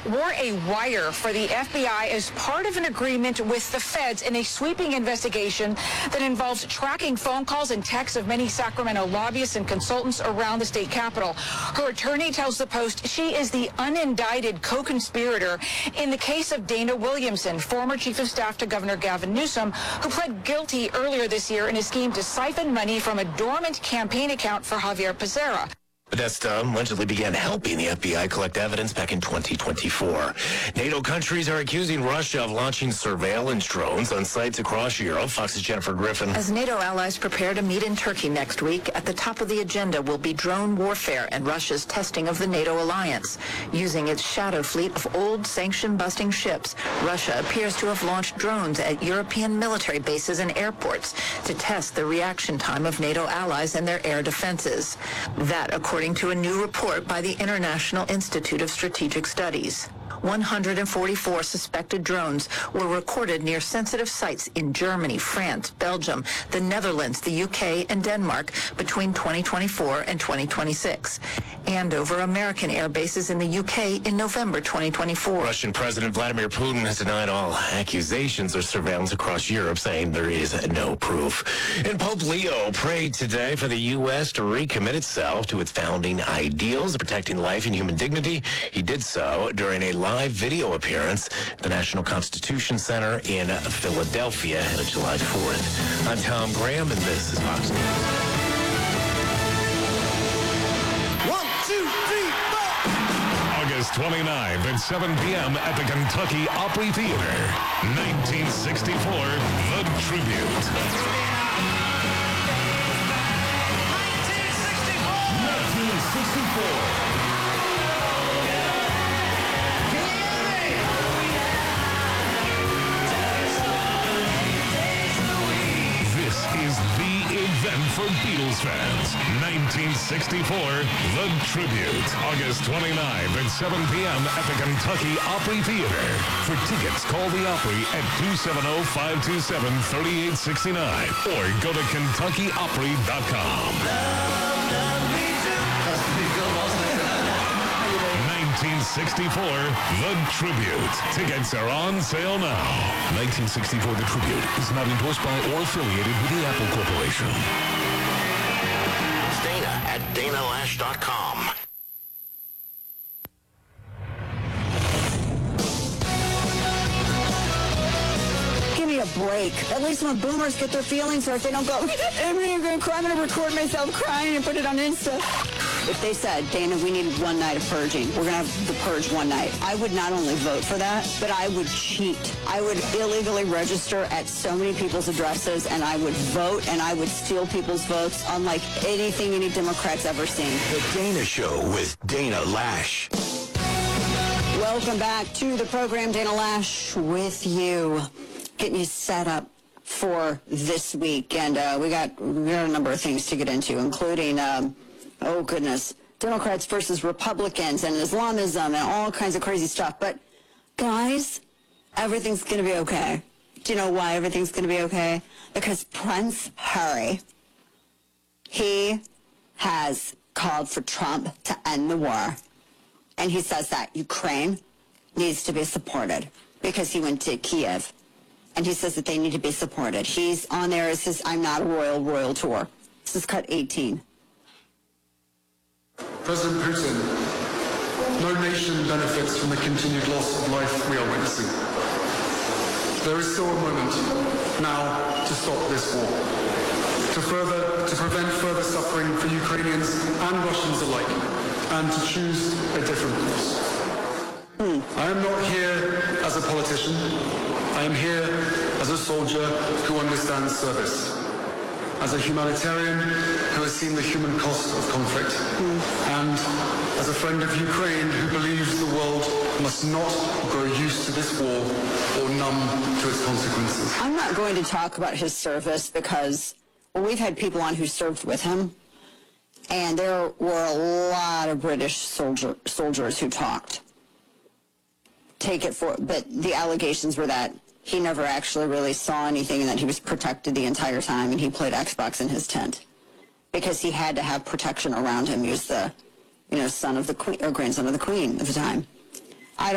wore a wire for the FBI as part of an agreement with the feds in a sweeping investigation that involves tracking phone calls and texts of many Sacramento lobbyists and consultants around the state capitol. Her attorney tells the Post she is the unindicted co-conspirator in the case of Dana Williamson, former chief of staff to Governor Gavin Newsom, who pled guilty earlier this year in a scheme to siphon money from a dormant campaign account for Javier Becerra. Podesta allegedly began helping the FBI collect evidence back in 2024. NATO countries are accusing Russia of launching surveillance drones on sites across Europe. Fox's Jennifer Griffin. As NATO allies prepare to meet in Turkey next week, at the top of the agenda will be drone warfare and Russia's testing of the NATO alliance. Using its shadow fleet of old sanction-busting ships, Russia appears to have launched drones at European military bases and airports to test the reaction time of NATO allies and their air defenses. That, according to a new report by the International Institute of Strategic Studies. 144 suspected drones were recorded near sensitive sites in Germany, France, Belgium, the Netherlands, the UK, and Denmark between 2024 and 2026, and over American air bases in the UK in November 2024. Russian President Vladimir Putin has denied all accusations of surveillance across Europe, saying there is no proof. And Pope Leo prayed today for the U.S. to recommit itself to its founding ideals of protecting life and human dignity. He did so during a live video appearance at the National Constitution Center in Philadelphia on July 4th. I'm Tom Graham, and this is Fox News. 1, 2, 3, 4. August 29th at 7 p.m. at the Kentucky Opry Theater. 1964, The Tribute. 1964. This is the event for Beatles fans. 1964, The Tribute. August 29th at 7 p.m. at the Kentucky Opry Theater. For tickets, call the Opry at 270-527-3869 or go to KentuckyOpry.com. 1964, The Tribute. Tickets are on sale now. 1964, The Tribute is not endorsed by or affiliated with the Apple Corporation. It's Dana at DanaLash.com. Give me a break. At least when boomers get their feelings hurt, they don't go, I'm going to cry, I'm going to record myself crying and put it on Insta. If they said, Dana, we need one night of purging, we're going to have the purge one night, I would not only vote for that, but I would cheat. I would illegally register at so many people's addresses, and I would vote, and I would steal people's votes unlike anything any Democrats ever seen. The Dana Show with Dana Lash. Welcome back to the program, Dana Lash with you, getting you set up for this week. And we got a number of things to get into, including, oh goodness, Democrats versus Republicans and Islamism and all kinds of crazy stuff. But guys, everything's going to be okay. Do you know why everything's going to be okay? Because Prince Harry, he has called for Trump to end the war. And he says that Ukraine needs to be supported because he went to Kiev. And he says that they need to be supported. He's on there as his I'm Not a Royal tour. This is cut 18. President Putin, no nation benefits from the continued loss of life we are witnessing. There is still a moment now to stop this war, to prevent further suffering for Ukrainians and Russians alike, and to choose a different course. I am not here as a politician. I am here as a soldier who understands service, as a humanitarian who has seen the human cost of conflict, and as a friend of Ukraine who believes the world must not grow used to this war or numb to its consequences. I'm not going to talk about his service because, well, we've had people on who served with him, and there were a lot of British soldiers who talked. But the allegations were that he never actually really saw anything and that he was protected the entire time, and he played Xbox in his tent because he had to have protection around him. He was the, son of the queen or grandson of the queen at the time.